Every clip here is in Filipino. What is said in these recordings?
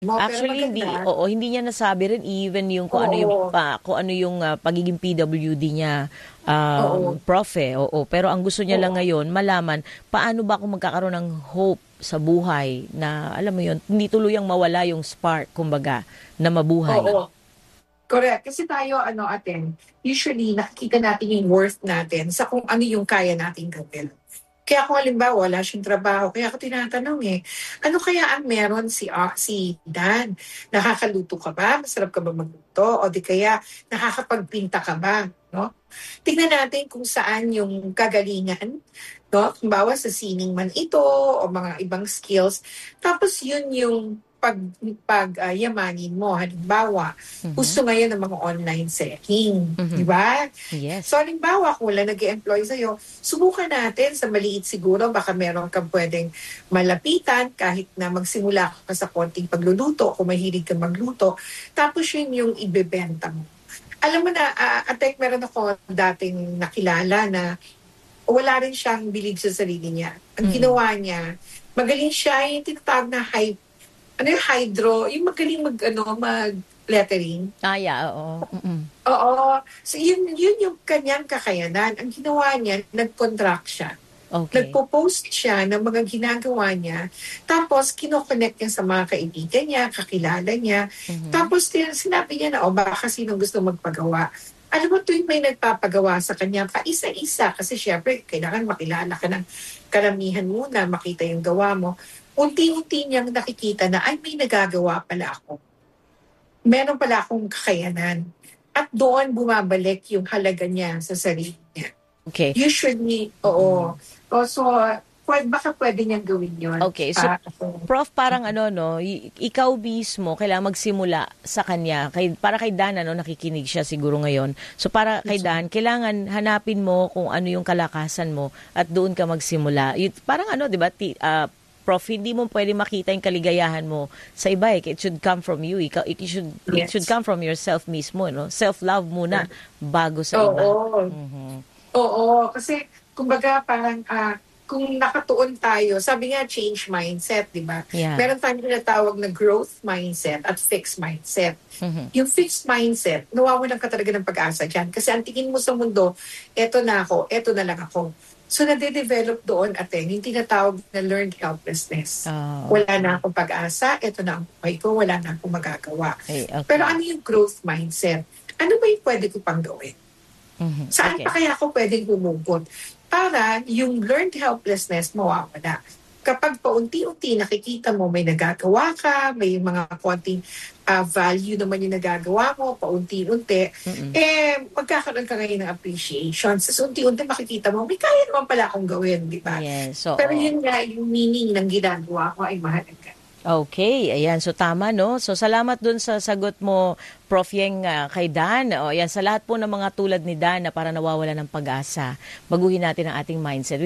mo, pero Actually, hindi. maganda. Oo, hindi niya nasabi rin even yung Oo, kung ano yung pagiging PWD niya, oo, prof eh. Oo, pero ang gusto niya lang oo, ngayon malaman paano ba ako magkakaroon ng hope sa buhay na alam mo yun, hindi tuluyang mawala yung spark kumbaga na mabuhay. oo. Correct. Kasi tayo, usually nakikita natin yung worth natin sa kung ano yung kaya nating gawin. Kaya kung halimbawa, wala siyang trabaho, kaya ako tinatanong ano kaya ang meron si Dan? Nakakaluto ka ba? Masarap ka ba magluto? O di kaya nakakapagpinta ka ba? No? Tingnan natin kung saan yung kagalingan, no? Halimbawa sa sining man ito o mga ibang skills. Tapos yun yung yamanin mo. Halimbawa, Mhm. gusto ngayon ng mga online selling. Di Mhm. ba? Yes. So, halimbawa, kung wala nag-employ sa'yo, subukan natin sa maliit siguro, baka meron kang pwedeng malapitan kahit na magsimula ka sa konting pagluluto kung mahilig kang magluto. Tapos yun yung ibebenta mo. Alam mo na, meron ako dating nakilala na wala rin siyang believe sa sarili niya. Ang Mm. ginawa niya, magaling siya, yung tinatawag na hydro, yung magaling mag lettering. Ah, yeah, oo. Mm. Oo. So yun yung kanyang kakayanan. Ang ginawa niya, nag-contract siya. Okay. Nagpo-post siya ng mga ginagawa niya. Tapos, kinoconnect niya sa mga kaibigan niya, kakilala niya. Mhm. Tapos, sinabi niya na, baka sinong gusto magpagawa. Alam mo, tuwing may nagpapagawa sa kanya, pa isa-isa. Kasi syempre, kailangan makilala ka ng karamihan muna, makita yung gawa mo. Unti-unti niyang nakikita na, ay, may nagagawa pala ako. Meron pala akong kakayanan. At doon bumabalik yung halaga niya sa sarili niya. Okay. Usually, Mm. oo. So, baka pwede niyang gawin yun. Okay, so Prof, parang ano no, ikaw mismo kailangan magsimula sa kanya. Para kay Dan ano nakikinig siya siguro ngayon. So para kay Dan, kailangan hanapin mo kung ano yung kalakasan mo at doon ka magsimula. Parang ano, 'di ba? Prof, hindi mo pwede makita yung kaligayahan mo sa iba eh. It should come from you. It should yes. come from yourself mismo, no? Self-love muna bago sa iba. Oo. Mhm. Oo. Kasi, kumbaga, parang, kung nakatuon tayo, sabi nga, change mindset, di ba? Yeah. Meron tayong tinatawag na growth mindset at fixed mindset. Mhm. Yung fixed mindset, nawawalan ka talaga ng pag-asa dyan. Kasi ang tingin mo sa mundo, eto na ako, eto na lang ako. So, nade-develop doon yung tinatawag na learned helplessness. Ah, Wala na okay. akong pag-asa, eto na ang buhay ko, wala na akong magagawa. Ay, Pero okay. ano yung growth mindset? Ano ba yung pwede ko pang gawin? Mhm. Saan pa Okay. kaya ako pwedeng humugot? Para yung learned helplessness mawawala. Kapag paunti-unti nakikita mo may nagagawa ka, may mga konting value naman yung nagagawa mo, paunti-unti, Mm. magkakaroon ka ngayon ng appreciation. So, unti-unti makikita mo, may kaya naman pala akong gawin, di ba? Yes, Pero oo. yun nga, yung meaning ng ginagawa ko ay mahalaga. Okay, ayan. So tama, no? So salamat dun sa sagot mo, Prof. Yeng, kay Dan. O, ayan, sa lahat po ng mga tulad ni Dan na para nawawala ng pag-asa, baguhin natin ang ating mindset.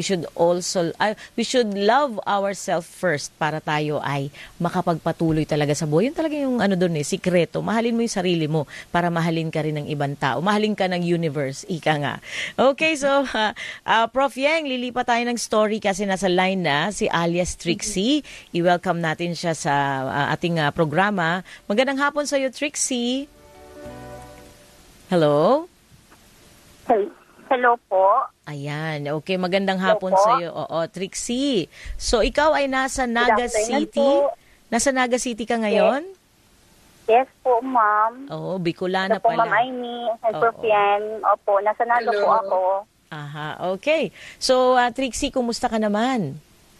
We should love ourselves first para tayo ay makapagpatuloy talaga sa buhay. Yun talaga yung ano dun sikreto. Mahalin mo yung sarili mo para mahalin ka rin ng ibang tao. Mahalin ka ng universe, ika nga. Okay, so Prof. Yeng, lilipat tayo ng story kasi nasa line na si alias Trixie. I-welcome natin siya sa ating programa. Magandang hapon sa iyo, Trixie. Hello? Hello po. Ayan. Okay, magandang Hello hapon po. sa iyo. Oo, Trixie. So, ikaw ay nasa Good Naga afternoon City? po. Nasa Naga City ka ngayon? Yes po, ma'am. Oo, Ito Bicolana po, Ma'am pala. Amy. Hi, Prof. Oo. Yan. Opo, nasa Naga po ako. Hello. Aha, okay. So, Trixie, kumusta ka naman?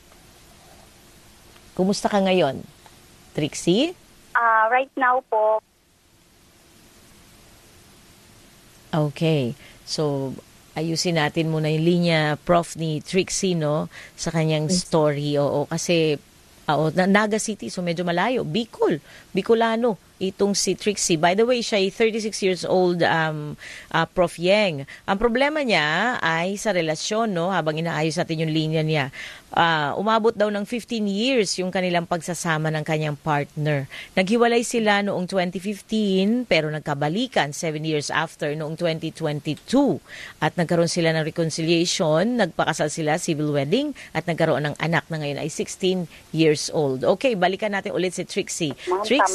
Kumusta ka ngayon? Trixie? Right now po, Okay. So, ayusin natin muna yung linya, Prof, ni Trixie, no? Sa kanyang story. Oo, kasi, Naga City, so medyo malayo. Bicolano. itong si Trixie. By the way, siya ay 36 years old, Prof. Yeng. Ang problema niya ay sa relasyon, no? Habang inaayos natin yung linya niya. Umabot daw ng 15 years yung kanilang pagsasama ng kanyang partner. Naghiwalay sila noong 2015 pero nagkabalikan 7 years after noong 2022. At nagkaroon sila ng reconciliation, nagpakasal sila, civil wedding, at nagkaroon ng anak na ngayon ay 16 years old. Okay, balikan natin ulit si Trixie. Ma'am, Trixie,